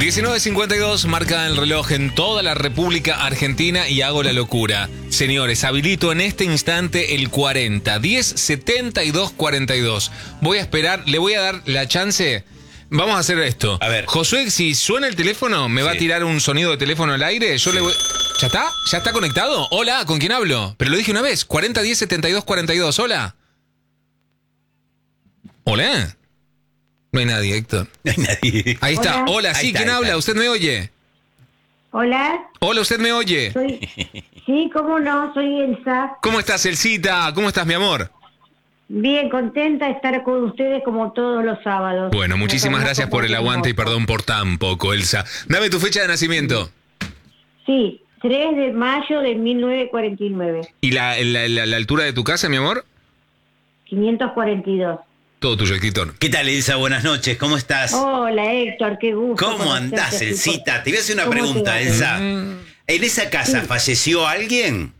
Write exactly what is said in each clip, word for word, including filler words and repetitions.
diecinueve cincuenta y dos, marca el reloj en toda la República Argentina y hago la locura. Señores, habilito en este instante el cuarenta, diez, setenta y dos, cuarenta y dos. Voy a esperar, le voy a dar la chance. Vamos a hacer esto. A ver. Josué, si suena el teléfono, me va Sí. a tirar un sonido de teléfono al aire. Yo Sí. le voy... ¿Ya está? ¿Ya está conectado? Hola, ¿con quién hablo? Pero lo dije una vez. cuarenta, diez, setenta y dos, cuarenta y dos. Hola. Hola. No hay nadie, Héctor. No hay nadie. Ahí está. Hola. Hola, Ahí sí, está, ¿quién ahí habla? está. ¿Usted me oye? Hola, Hola, ¿usted me oye? soy... Sí, cómo no, soy Elsa. ¿Cómo estás, Elsita? ¿Cómo estás, mi amor? Bien, contenta de estar con ustedes como todos los sábados. Bueno, muchísimas Nos gracias por el conozco aguante y poco. perdón por tan poco, Elsa. Dame tu fecha de nacimiento. Sí, tres de mayo de mil novecientos cuarenta y nueve, ¿Y la, la, la- la altura de tu casa, mi amor? quinientos cuarenta y dos. Todo tuyo, Héctor. ¿Qué tal, Elsa? Buenas noches, ¿cómo estás? Hola, Héctor, qué gusto. ¿Cómo conocerte, andás, chico. Elsita? Te voy a hacer una ¿Cómo te pregunta, va? Elsa. Mm. ¿En esa casa Sí. falleció alguien?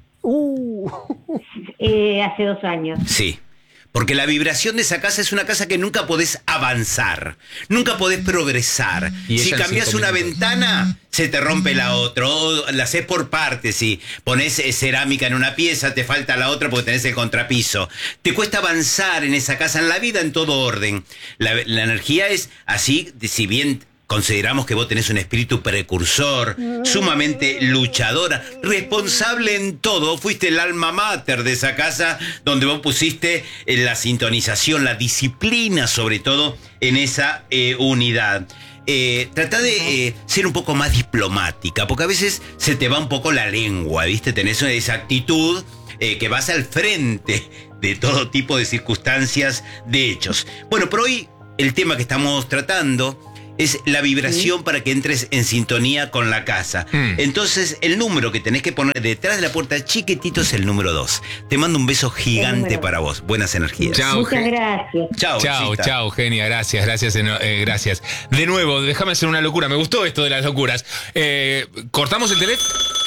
Eh, hace dos años. Sí. Porque la vibración de esa casa es una casa que nunca podés avanzar, nunca podés progresar. Y Si ella en cambias cinco una minutos. ventana, se te rompe la otra. O la haces por partes. Si pones eh, cerámica en una pieza, te falta la otra porque tenés el contrapiso. Te cuesta avanzar en esa casa, en la vida, en todo orden. La, la energía es así, de- si bien consideramos que vos tenés un espíritu precursor, sumamente luchadora, responsable en todo, fuiste el alma mater de esa casa donde vos pusiste eh, la sintonización, la disciplina sobre todo en esa eh, unidad. Eh, trata de eh, ser un poco más diplomática, porque a veces se te va un poco la lengua, ¿viste? Tenés esa actitud eh, que vas al frente de todo tipo de circunstancias, de hechos. Bueno, pero hoy el tema que estamos tratando es la vibración Sí. para que entres en sintonía con la casa. Mm. Entonces, el número que tenés que poner detrás de la puerta chiquitito es el número dos. Te mando un beso gigante número para vos. Buenas energías. Chao. Muchas Ge- gracias. Chao, Chao, Elsita. chao, genia, gracias, gracias, eno- eh, gracias. De nuevo, déjame hacer una locura, me gustó esto de las locuras. Eh, ¿Cortamos el teléfono?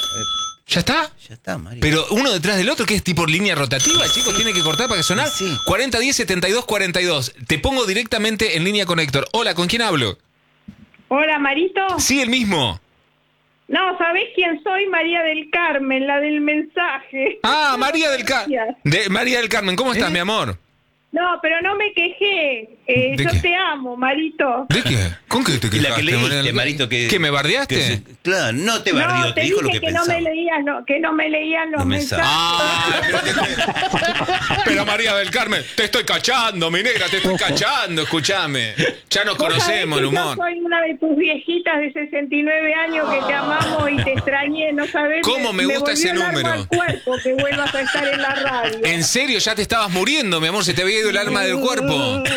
¿Ya está? Ya está, Mario. Pero uno detrás del otro, que es tipo línea rotativa, chicos, tiene que cortar para que sonar. Sí. cuarenta, diez, setenta y dos, cuarenta y dos. Te pongo directamente en línea con Héctor. Hola, ¿con quién hablo? Hola, Marito. Sí, el mismo. No, ¿sabés quién soy? María del Carmen, la del mensaje. Ah, María del Carmen. Gracias. María del Carmen, ¿cómo estás, ¿Eh? mi amor? No, pero no me quejé. Eh, ¿De yo qué? te amo, Marito. ¿De qué? ¿Con qué te Y la quejaste, que leíste, María del- Marito, que... ¿Que me bardeaste? que se- claro, no te bardeó, No, te te dijo lo dije que que no pensaba. me leías, lo- que no me leían los Los mensajes. mensajes. Ah, pero, te- pero María del Carmen, te estoy cachando, mi negra, te estoy cachando, escúchame. Ya nos Vos sabés conocemos que el humor. Yo soy una de tus viejitas de sesenta y nueve años que te amamos y te extrañé, ¿no sabés? ¿Cómo me gusta volvió ese el alma número? al cuerpo que vuelvas a estar en la radio. ¿En serio ya te estabas muriendo, mi amor? ¿Se te había ido el alma del cuerpo?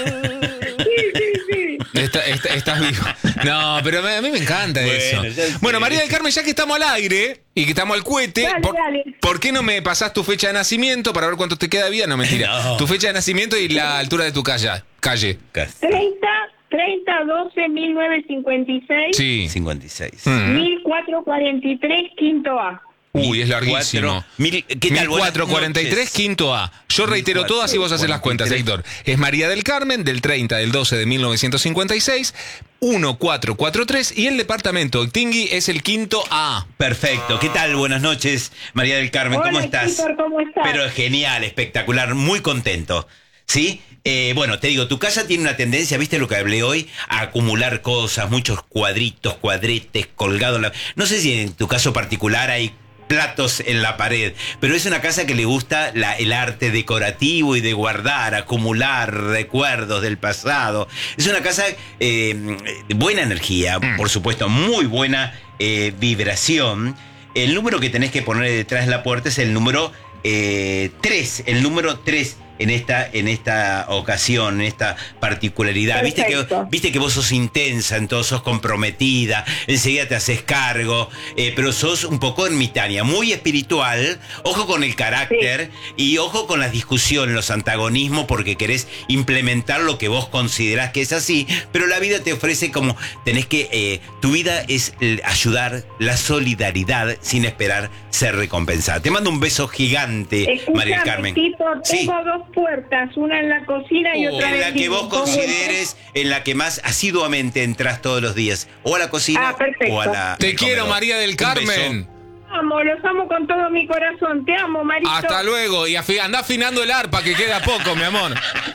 Sí, sí, sí. Está- está- estás vivo. No, pero a mí me encanta Bueno, eso. ya sé. Bueno, María del Carmen, ya que estamos al aire y que estamos al cohete, Dale, por, dale. ¿por qué no me pasás tu fecha de nacimiento para ver cuánto te queda de vida? No, mentira. No. Tu fecha de nacimiento y la altura de tu calle. calle. treinta, treinta, doce, mil novecientos cincuenta y seis. Sí. cincuenta y seis. Mm. mil cuatrocientos cuarenta y tres, quinto A. Uy, es larguísimo. Mil- ¿qué tal? mil cuatrocientos cuarenta y tres, Buenas noches. quinto A. Yo reitero todas y vos haces las cuentas, Héctor. Es María del Carmen, del treinta del doce de mil novecientos cincuenta y seis, mil cuatrocientos cuarenta y tres, y el departamento Tingui es el quinto A. Perfecto. ¿Qué tal? Buenas noches, María del Carmen. ¿Cómo Hola, estás? Héctor, ¿cómo estás? Pero genial, espectacular, muy contento. ¿Sí? Eh, bueno, te digo, tu casa tiene una tendencia, ¿viste lo que hablé hoy? A acumular cosas, muchos cuadritos, cuadretes colgados. En la... No sé si en tu caso particular hay platos en la pared, pero es una casa que le gusta la, el arte decorativo y de guardar, acumular recuerdos del pasado. Es una casa eh, de buena energía, por supuesto, muy buena eh, vibración. El número que tenés que poner detrás de la puerta es el número eh, tres, el número tres en esta, en esta ocasión, en esta particularidad. Viste que, Perfecto. viste que vos sos intensa, en todo sos comprometida, enseguida te haces cargo, eh, pero sos un poco ermitaña, muy espiritual, ojo con el carácter y ojo con las discusiones, los antagonismos, porque querés implementar lo que vos considerás que es así, pero la vida te ofrece como, tenés que, eh, tu vida es el ayudar, la solidaridad, sin esperar ser recompensada. Te mando un beso gigante, María del Escúchame, Carmen. Tito, Sí. tengo dos puertas, una en la cocina y Oh, otra en En el la que vos living. ¿Cómo es? consideres, en la que más asiduamente entras todos los días. O a la cocina Ah, perfecto. o a la. Te al quiero, comedor. María del Un Carmen. beso. Amo, los amo con todo mi corazón. Te amo, Marito. Hasta luego. Y afi- andá afinando el arpa, que queda poco, mi amor.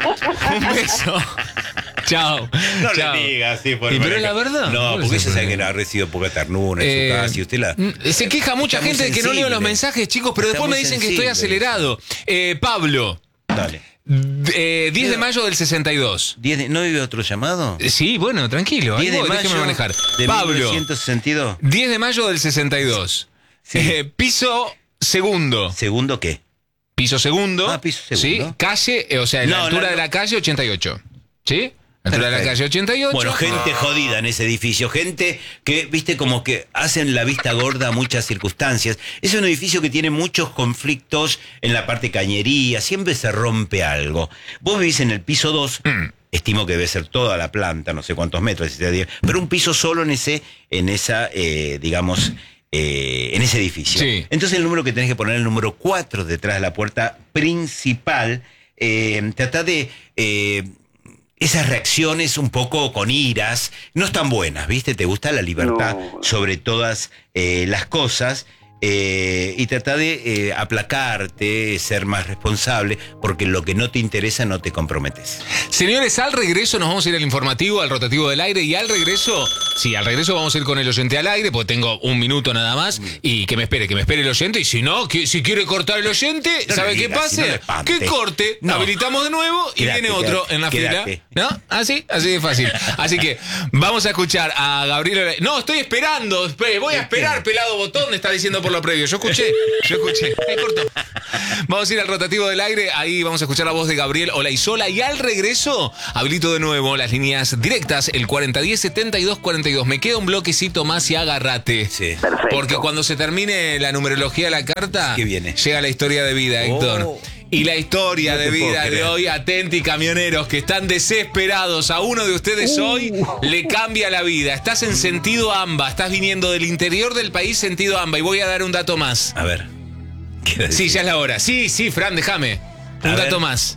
Un beso. Chao. No Chao. le digas así por Y pero favor. es la verdad. No, ¿Cuál porque es el ella sabe que problema? no ha recibido poca ternura en Eh, su casa y usted la. mm, Se queja mucha Está muy gente de que no leo los sensible. mensajes, chicos, pero Está después me muy dicen que estoy sensible. acelerado. Eh, Pablo, Dale. d- eh, diez de mayo del sesenta y dos. ¿Diez de- ¿No vive otro llamado? Eh, Sí, bueno, tranquilo. ahí diez de voy, mayo déjeme manejar. de Pablo, mil novecientos sesenta y dos. diez de mayo del sesenta y dos. Sí. Eh, piso segundo. ¿Segundo qué? Piso segundo. Ah, piso segundo. Sí, calle, eh, o sea, en la No, altura no, de no. la calle ochenta y ocho. ¿Sí? Altura de la Perfecto. calle ochenta y ocho. Bueno, gente jodida en ese edificio, gente que, viste, como que hacen la vista gorda a muchas circunstancias. Es un edificio que tiene muchos conflictos en la parte cañería, siempre se rompe algo. Vos vivís en el piso dos, Mm. estimo que debe ser toda la planta, no sé cuántos metros, si te digo, pero un piso solo en ese, en esa, eh, digamos, eh, en ese edificio. Sí. Entonces el número que tenés que poner, el número cuatro detrás de la puerta principal, eh, trata de... eh, esas reacciones un poco con iras no están buenas, ¿viste? Te gusta la libertad No. sobre todas eh, las cosas eh, y trata de eh, aplacarte, ser más responsable, porque lo que no te interesa no te comprometes. Señores, al regreso nos vamos a ir al informativo, al rotativo del aire, y al regreso, sí, al regreso vamos a ir con el oyente al aire, porque tengo un minuto nada más, y que me espere, que me espere el oyente, y si no, que, si quiere cortar el oyente, No ¿sabe le qué digas, pase? si no le espante. Que corte, No. habilitamos de nuevo, y Quédate, viene otro quédate, en la quédate. fila. ¿No? Así, así de fácil. Así que vamos a escuchar a Gabriel. No, estoy esperando, espere, voy a esperar, pelado botón, está diciendo por lo previo. Yo escuché, yo escuché. Ahí cortó. Vamos a ir al rotativo del aire, ahí vamos a escuchar la voz de Gabriel Olaizola, y al regreso habilito de nuevo las líneas directas, el cuarenta diez setenta y dos cuarenta y dos. Me queda un bloquecito más y agárrate. Sí. Perfecto. Porque cuando se termine la numerología de la carta, ¿Qué viene? llega la historia de vida, Héctor. Oh. Y la historia No de te puedo vida de creer. hoy, atenti camioneros que están desesperados, a uno de ustedes hoy le cambia la vida. Estás en sentido AMBA, estás viniendo del interior del país sentido AMBA, y voy a dar un dato más. A ver. ¿Qué Sí, ya es la hora. Sí, sí, Fran, déjame. Un A dato ver. más.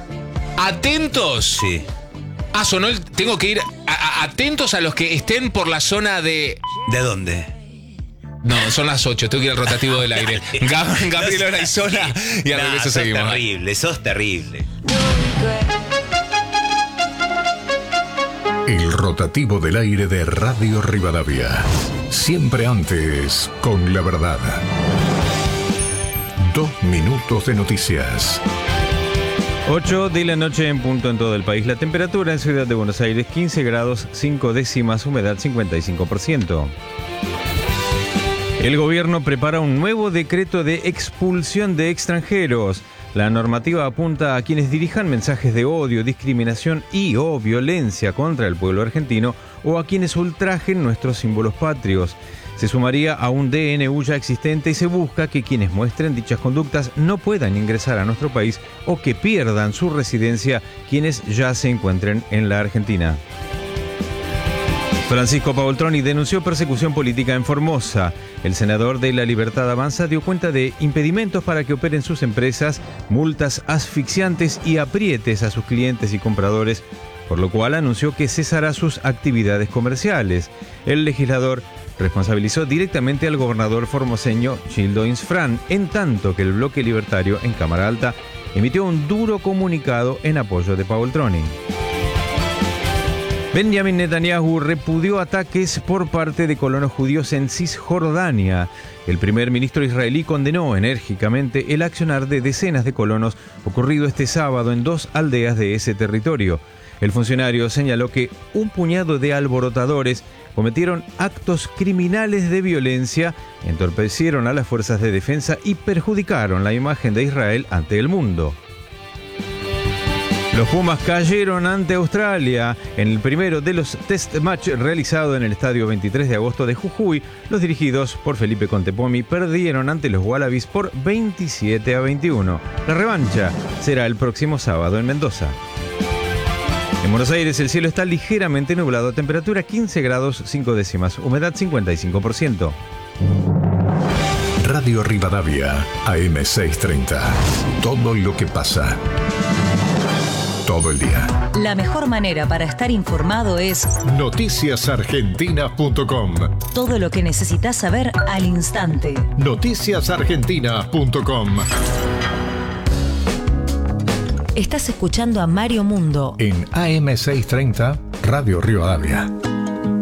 Atentos. Sí. Ah, sonó el... Tengo que ir... a- a- atentos a los que estén por la zona de... ¿De dónde? No, son las ocho, tengo que ir al rotativo del aire. Gab- Gabriel No, Olaizola, y al no, regreso sos seguimos. terrible, sos terrible. El rotativo del aire de Radio Rivadavia. Siempre antes, con la verdad. Dos minutos de noticias. ocho de la noche en punto en todo el país. La temperatura en Ciudad de Buenos Aires, quince grados, cinco décimas, humedad cincuenta y cinco por ciento. El gobierno prepara un nuevo decreto de expulsión de extranjeros. La normativa apunta a quienes dirijan mensajes de odio, discriminación y o violencia contra el pueblo argentino, o a quienes ultrajen nuestros símbolos patrios. Se sumaría a un D N U ya existente y se busca que quienes muestren dichas conductas no puedan ingresar a nuestro país o que pierdan su residencia quienes ya se encuentren en la Argentina. Francisco Pavoltroni denunció persecución política en Formosa. El senador de La Libertad Avanza dio cuenta de impedimentos para que operen sus empresas, multas asfixiantes y aprietes a sus clientes y compradores, por lo cual anunció que cesará sus actividades comerciales. El legislador responsabilizó directamente al gobernador formoseño Gildo Insfrán, en tanto que el bloque libertario en Cámara Alta emitió un duro comunicado en apoyo de Pavoltroni. Benjamin Netanyahu repudió ataques por parte de colonos judíos en Cisjordania. El primer ministro israelí condenó enérgicamente el accionar de decenas de colonos ocurrido este sábado en dos aldeas de ese territorio. El funcionario señaló que un puñado de alborotadores cometieron actos criminales de violencia, entorpecieron a las fuerzas de defensa y perjudicaron la imagen de Israel ante el mundo. Los Pumas cayeron ante Australia en el primero de los test match realizado en el estadio veintitrés de agosto de Jujuy. Los dirigidos por Felipe Contepomi perdieron ante los Wallabies por veintisiete a veintiuno. La revancha será el próximo sábado en Mendoza. En Buenos Aires el cielo está ligeramente nublado, temperatura quince grados cinco décimas, humedad cincuenta y cinco por ciento. Radio Rivadavia, A M seiscientos treinta. Todo lo que pasa. Todo el día. La mejor manera para estar informado es noticias argentinas punto com. Todo lo que necesitas saber al instante. noticias argentinas punto com. Estás escuchando a Mario Mundo en A M seiscientos treinta Radio Rivadavia.